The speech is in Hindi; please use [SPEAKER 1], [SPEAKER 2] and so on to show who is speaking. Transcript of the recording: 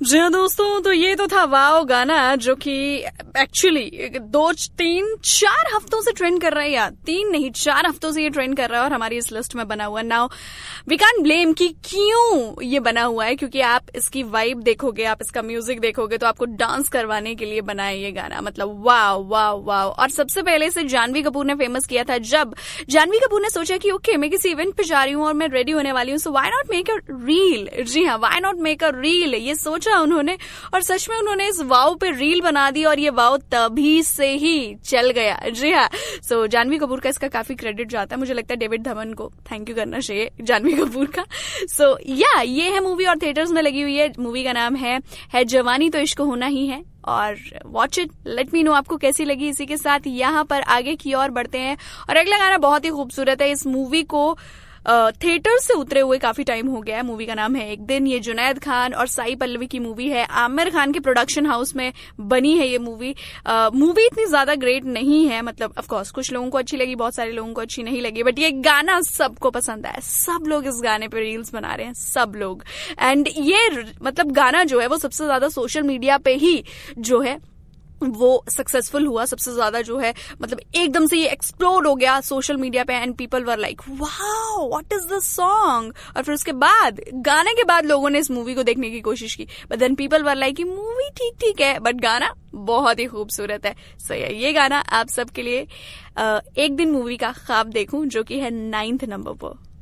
[SPEAKER 1] जी हाँ दोस्तों, तो ये तो था वाओ गाना जो कि एक्चुअली 2-3-4 हफ्तों से ट्रेंड कर रहा है, या 3 नहीं 4 हफ्तों से ये ट्रेंड कर रहा है और हमारी इस लिस्ट में बना हुआ है। नाउ वी कैन ब्लेम कि क्यों ये बना हुआ है, क्योंकि आप इसकी वाइब देखोगे, आप इसका म्यूजिक देखोगे तो आपको डांस करवाने के लिए बना है ये गाना। मतलब वाओ वाओ वाओ। और सबसे पहले से जानवी कपूर ने फेमस किया था जब जानवी कपूर ने सोचा कि ओके मैं किसी इवेंट पे जा रही हूँ और मैं रेडी होने वाली हूँ, so why not make a reel. जी हाँ, why not make a reel, ये सोचा उन्होंने और सच में उन्होंने इस वाव पे रील बना दी और ये वाव तभी से ही चल गया। जी हाँ, सो जानवी कपूर का इसका काफी क्रेडिट जाता है, मुझे लगता है डेविड धवन को थैंक यू करना चाहिए जानवी कपूर का। सो या ये है मूवी और थिएटर्स में लगी हुई है। मूवी का नाम है जवानी तो इश्क होना ही है, और watch it, let me know आपको कैसी लगी। इसी के साथ यहाँ पर आगे की ओर बढ़ते हैं और अगला गाना बहुत ही खूबसूरत है। इस मूवी को थिएटर से उतरे हुए काफी टाइम हो गया है। मूवी का नाम है एक दिन। ये जुनैद खान और साई पल्लवी की मूवी है, आमिर खान के प्रोडक्शन हाउस में बनी है ये मूवी। मूवी इतनी ज्यादा ग्रेट नहीं है, मतलब ऑफ कोर्स कुछ लोगों को अच्छी लगी, बहुत सारे लोगों को अच्छी नहीं लगी, बट ये गाना सबको पसंद आया। सब लोग इस गाने पे रील्स बना रहे हैं, सब लोग। एंड ये मतलब गाना जो है वो सबसे ज्यादा सोशल मीडिया पे ही जो है वो सक्सेसफुल हुआ सबसे ज्यादा, जो है मतलब एकदम से ये एक्सप्लोड हो गया सोशल मीडिया पे and people were like wow what is this song. और फिर उसके बाद गाने के बाद लोगों ने इस मूवी को देखने की कोशिश की, but then people were like movie ठीक ठीक है बट गाना बहुत ही खूबसूरत है। सो ये गाना आप सबके लिए एक दिन मूवी का ख्वाब देखूं जो कि है 9th नंबर पर।